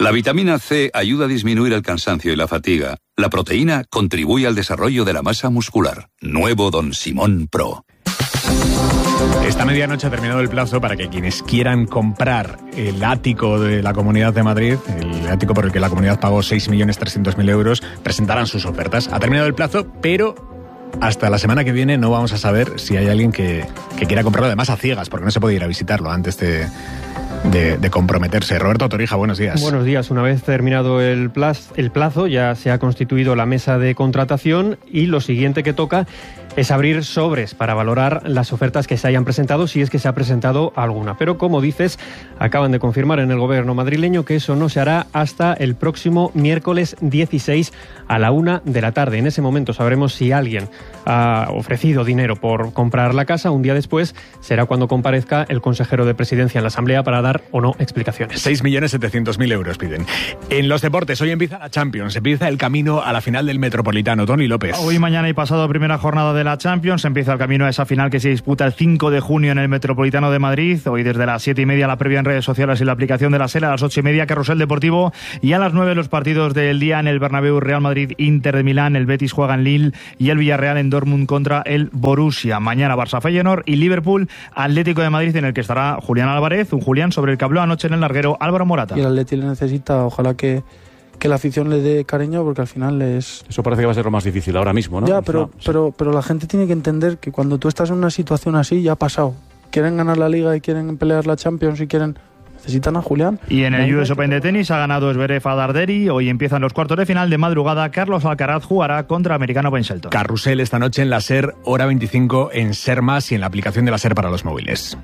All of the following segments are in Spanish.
La vitamina C ayuda a disminuir el cansancio y la fatiga. La proteína contribuye al desarrollo de la masa muscular. Nuevo Don Simón Pro. Esta medianoche ha terminado el plazo para que quienes quieran comprar el ático de la Comunidad de Madrid, el ático por el que la comunidad pagó 6.300.000 euros, presentaran sus ofertas. Ha terminado el plazo, pero hasta la semana que viene no vamos a saber si hay alguien que quiera comprarlo, además a ciegas, porque no se puede ir a visitarlo antes de comprometerse. Roberto Torija, buenos días. Buenos días. Una vez terminado el plazo, ya se ha constituido la mesa de contratación y lo siguiente que toca es abrir sobres para valorar las ofertas que se hayan presentado, si es que se ha presentado alguna. Pero, como dices, acaban de confirmar en el gobierno madrileño que eso no se hará hasta el próximo miércoles 16 a la 1 de la tarde. En ese momento sabremos si alguien ha ofrecido dinero por comprar la casa. Un día después será cuando comparezca el consejero de Presidencia en la Asamblea para dar o no explicaciones. 6.700.000 euros piden. En los deportes, hoy empieza la Champions, empieza el camino a la final del Metropolitano. Tony López. Hoy, mañana y pasado, primera jornada de la Champions, empieza el camino a esa final que se disputa el 5 de junio en el Metropolitano de Madrid. Hoy desde las 7:30 la previa en redes sociales y la aplicación de la SER, a las 8:30 Carrusel Deportivo y a las 9 los partidos del día en el Bernabéu, Real Madrid, Inter de Milán, el Betis juega en Lille y el Villarreal en Dortmund contra el Borussia. Mañana Barça Feyenoord y Liverpool Atlético de Madrid, en el que estará Julián Álvarez, un Julián sobre el que habló anoche en el larguero Álvaro Morata. Y el Atleti le necesita, ojalá que la afición le dé cariño, porque al final es... Eso parece que va a ser lo más difícil ahora mismo, ¿no? Ya, pero la gente tiene que entender que cuando tú estás en una situación así, ya ha pasado. Quieren ganar la Liga y quieren pelear la Champions y necesitan a Julián. Y en el US Open de tenis ha ganado Zverev a Darderi. Hoy empiezan los cuartos de final. De madrugada, Carlos Alcaraz jugará contra americano Ben Shelton. Carrusel esta noche en la SER, hora 25 en SER Más y en la aplicación de la SER para los móviles.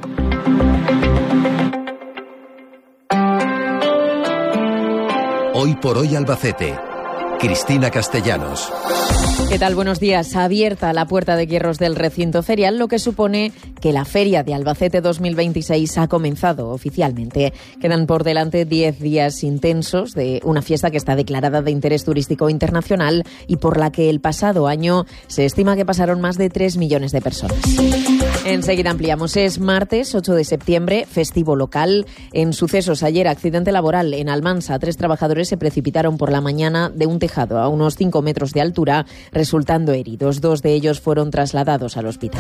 Hoy por hoy Albacete. Cristina Castellanos. ¿Qué tal? Buenos días. Abierta la puerta de hierros del recinto ferial, lo que supone que la Feria de Albacete 2026 ha comenzado oficialmente. Quedan por delante 10 días intensos de una fiesta que está declarada de interés turístico internacional y por la que el pasado año se estima que pasaron más de 3 millones de personas. Enseguida ampliamos. Es martes 8 de septiembre, festivo local. En sucesos, ayer accidente laboral en Almansa. 3 trabajadores se precipitaron por la mañana de un tejado a unos 5 metros de altura, resultando heridos. 2 de ellos fueron trasladados al hospital.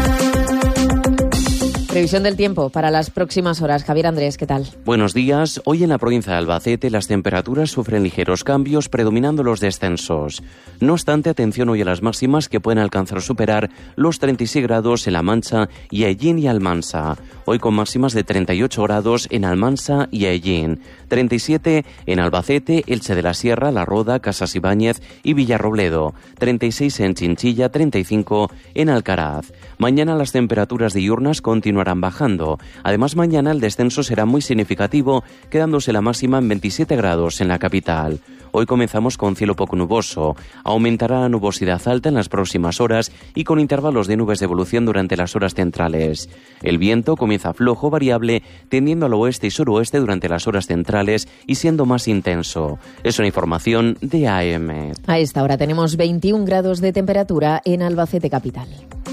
Previsión del tiempo para las próximas horas. Javier Andrés, ¿qué tal? Buenos días. Hoy en la provincia de Albacete las temperaturas sufren ligeros cambios, predominando los descensos. No obstante, atención hoy a las máximas que pueden alcanzar o superar los 36 grados en La Mancha y Hellín y Almansa. Hoy con máximas de 38 grados en Almansa y Hellín, 37 en Albacete, Elche de la Sierra, La Roda, Casas Ibáñez y Villarrobledo, 36 en Chinchilla, 35 en Alcaraz. Mañana las temperaturas diurnas continuarán bajando. Además, mañana el descenso será muy significativo, quedándose la máxima en 27 grados en la capital. Hoy comenzamos con cielo poco nuboso. Aumentará la nubosidad alta en las próximas horas y con intervalos de nubes de evolución durante las horas centrales. El viento comienza flojo, variable, tendiendo al oeste y suroeste durante las horas centrales y siendo más intenso. Es una información de AM. A esta hora tenemos 21 grados de temperatura en Albacete capital.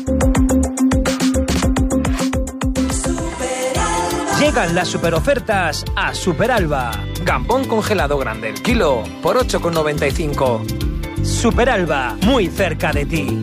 Llegan las superofertas a Superalba. Gambón congelado grande el kilo por 8,95. Superalba, muy cerca de ti.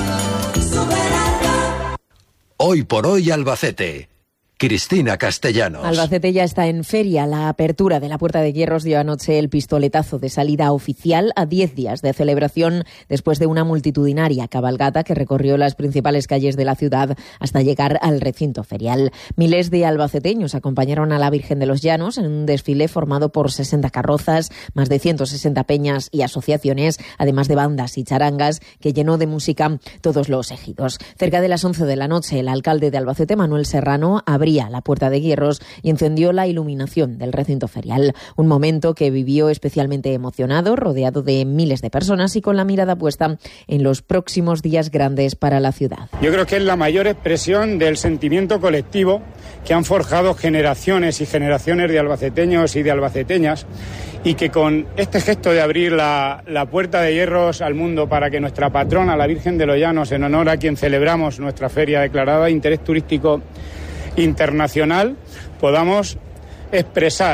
Hoy por hoy Albacete. Cristina Castellanos. Albacete ya está en feria. La apertura de la Puerta de Hierros dio anoche el pistoletazo de salida oficial a 10 días de celebración después de una multitudinaria cabalgata que recorrió las principales calles de la ciudad hasta llegar al recinto ferial. Miles de albaceteños acompañaron a la Virgen de los Llanos en un desfile formado por 60 carrozas, más de 160 peñas y asociaciones, además de bandas y charangas que llenó de música todos los ejidos. Cerca de las 11 de la noche, el alcalde de Albacete, Manuel Serrano, abría la Puerta de Hierros y encendió la iluminación del recinto ferial. Un momento que vivió especialmente emocionado, rodeado de miles de personas y con la mirada puesta en los próximos días grandes para la ciudad. Yo creo que es la mayor expresión del sentimiento colectivo que han forjado generaciones y generaciones de albaceteños y de albaceteñas, y que con este gesto de abrir la Puerta de Hierros al mundo para que nuestra patrona, la Virgen de los Llanos, en honor a quien celebramos nuestra feria declarada de interés turístico internacional, podamos expresar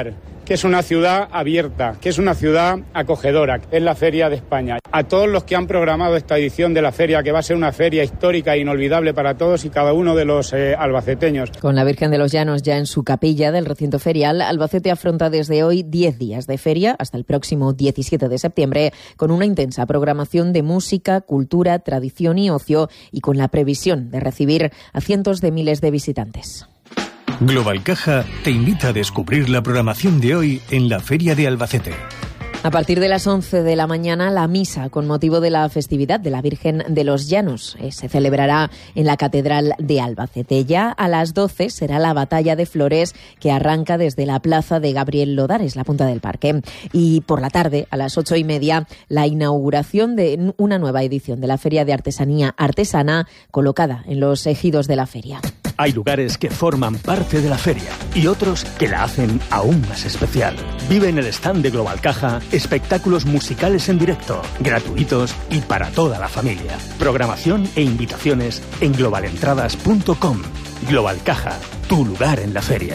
que es una ciudad abierta, que es una ciudad acogedora, es la Feria de España. A todos los que han programado esta edición de la feria, que va a ser una feria histórica e inolvidable para todos y cada uno de los albaceteños. Con la Virgen de los Llanos ya en su capilla del recinto ferial, Albacete afronta desde hoy 10 días de feria hasta el próximo 17 de septiembre, con una intensa programación de música, cultura, tradición y ocio, y con la previsión de recibir a cientos de miles de visitantes. Global Caja te invita a descubrir la programación de hoy en la Feria de Albacete. A partir de las 11 de la mañana, la misa con motivo de la festividad de la Virgen de los Llanos se celebrará en la Catedral de Albacete. Ya a las 12 será la Batalla de Flores, que arranca desde la plaza de Gabriel Lodares, la punta del parque. Y por la tarde, a las 8:30, la inauguración de una nueva edición de la Feria de Artesanía Artesana, colocada en los ejidos de la feria. Hay lugares que forman parte de la feria y otros que la hacen aún más especial. Vive en el stand de Global Caja espectáculos musicales en directo, gratuitos y para toda la familia. Programación e invitaciones en globalentradas.com. Global Caja, tu lugar en la feria.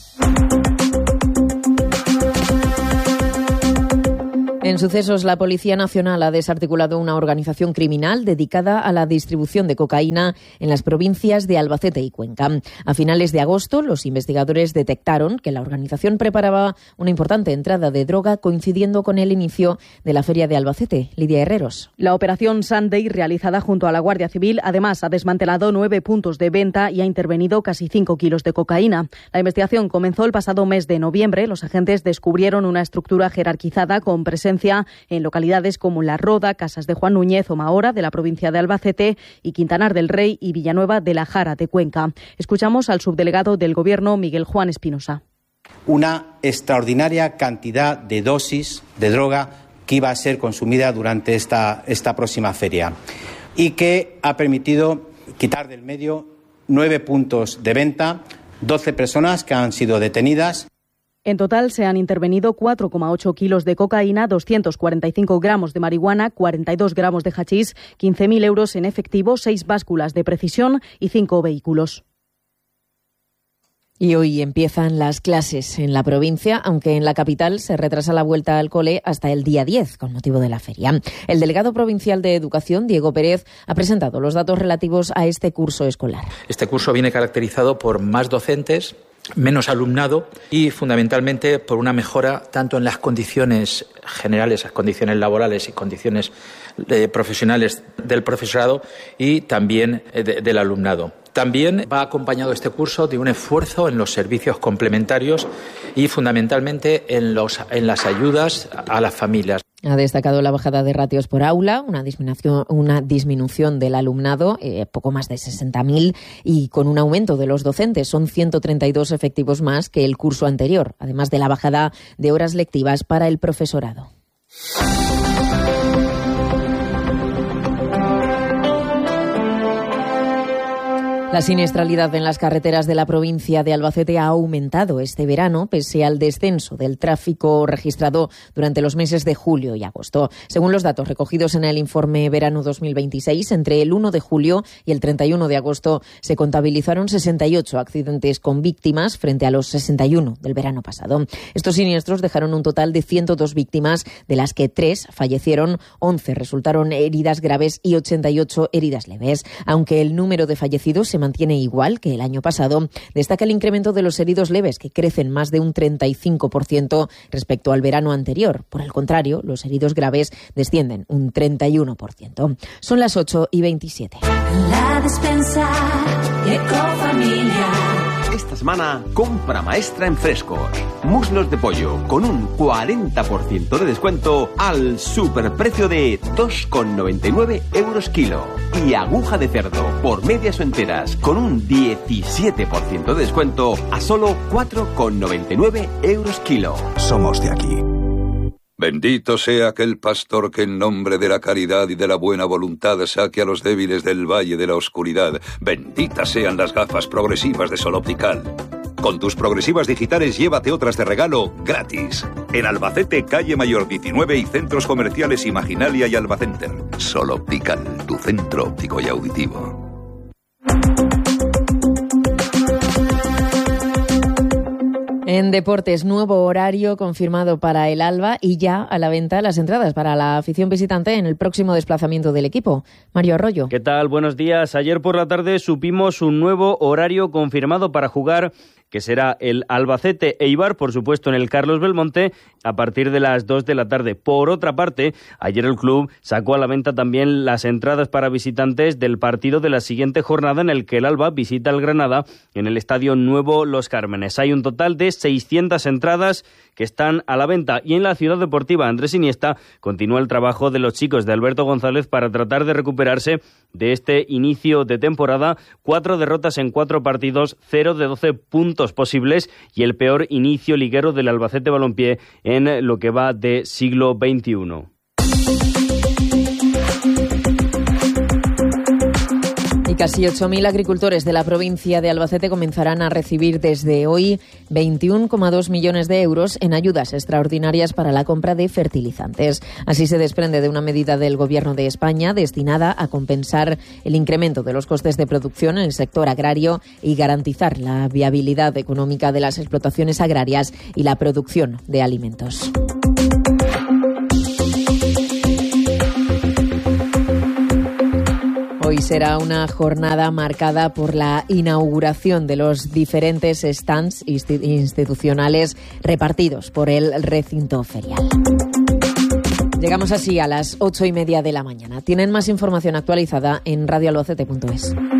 En sucesos, la Policía Nacional ha desarticulado una organización criminal dedicada a la distribución de cocaína en las provincias de Albacete y Cuenca. A finales de agosto, los investigadores detectaron que la organización preparaba una importante entrada de droga coincidiendo con el inicio de la Feria de Albacete. Lidia Herreros. La operación Sunday, realizada junto a la Guardia Civil, además ha desmantelado 9 puntos de venta y ha intervenido casi 5 kilos de cocaína. La investigación comenzó el pasado mes de noviembre. Los agentes descubrieron una estructura jerarquizada con presencia en localidades como La Roda, Casas de Juan Núñez o Mahora, de la provincia de Albacete, y Quintanar del Rey y Villanueva de la Jara, de Cuenca. Escuchamos al subdelegado del Gobierno, Miguel Juan Espinosa. Una extraordinaria cantidad de dosis de droga que iba a ser consumida durante esta próxima feria y que ha permitido quitar del medio 9 puntos de venta, 12 personas que han sido detenidas. En total se han intervenido 4,8 kilos de cocaína, 245 gramos de marihuana, 42 gramos de hachís, 15.000 euros en efectivo, 6 básculas de precisión y 5 vehículos. Y hoy empiezan las clases en la provincia, aunque en la capital se retrasa la vuelta al cole hasta el día 10, con motivo de la feria. El delegado provincial de Educación, Diego Pérez, ha presentado los datos relativos a este curso escolar. Este curso viene caracterizado por más docentes, menos alumnado y fundamentalmente por una mejora tanto en las condiciones generales, las condiciones laborales y condiciones profesionales del profesorado y también del alumnado. También va acompañado este curso de un esfuerzo en los servicios complementarios y fundamentalmente en las ayudas a las familias. Ha destacado la bajada de ratios por aula, una disminución del alumnado, poco más de 60.000, y con un aumento de los docentes. Son 132 efectivos más que el curso anterior, además de la bajada de horas lectivas para el profesorado. La siniestralidad en las carreteras de la provincia de Albacete ha aumentado este verano, pese al descenso del tráfico registrado durante los meses de julio y agosto. Según los datos recogidos en el informe Verano 2026, entre el 1 de julio y el 31 de agosto se contabilizaron 68 accidentes con víctimas frente a los 61 del verano pasado. Estos siniestros dejaron un total de 102 víctimas, de las que 3 fallecieron, 11 resultaron heridas graves y 88 heridas leves. Aunque el número de fallecidos se mantiene igual que el año pasado, destaca el incremento de los heridos leves, que crecen más de un 35% respecto al verano anterior. Por el contrario, los heridos graves descienden un 31%. Son las 8:27. La despensa Ecofamilia. Esta semana, compra maestra en Frescos. Muslos de pollo con un 40% de descuento al superprecio de 2,99 euros kilo. Y aguja de cerdo por medias o enteras con un 17% de descuento a solo 4,99 euros kilo. Somos de aquí. Bendito sea aquel pastor que en nombre de la caridad y de la buena voluntad saque a los débiles del valle de la oscuridad. Benditas sean las gafas progresivas de Sol Optical. Con tus progresivas digitales llévate otras de regalo gratis. En Albacete, calle Mayor 19 y centros comerciales Imaginalia y Albacenter. Sol Optical, tu centro óptico y auditivo. En deportes, nuevo horario confirmado para el Alba y ya a la venta las entradas para la afición visitante en el próximo desplazamiento del equipo. Mario Arroyo. ¿Qué tal? Buenos días. Ayer por la tarde supimos un nuevo horario confirmado para jugar, que será el Albacete-Eibar, por supuesto en el Carlos Belmonte, a partir de las 2 de la tarde. Por otra parte, ayer el club sacó a la venta también las entradas para visitantes del partido de la siguiente jornada en el que el Alba visita al Granada en el Estadio Nuevo Los Cármenes. Hay un total de 600 entradas que están a la venta, y en la Ciudad Deportiva Andrés Iniesta continúa el trabajo de los chicos de Alberto González para tratar de recuperarse de este inicio de temporada. 4 derrotas en 4 partidos, 0 de 12 puntos posibles y el peor inicio liguero del Albacete Balompié en lo que va de siglo XXI. Casi 8.000 agricultores de la provincia de Albacete comenzarán a recibir desde hoy 21,2 millones de euros en ayudas extraordinarias para la compra de fertilizantes. Así se desprende de una medida del Gobierno de España destinada a compensar el incremento de los costes de producción en el sector agrario y garantizar la viabilidad económica de las explotaciones agrarias y la producción de alimentos. Hoy será una jornada marcada por la inauguración de los diferentes stands institucionales repartidos por el recinto ferial. Llegamos así a las 8:30 de la mañana. Tienen más información actualizada en radioalbacete.es.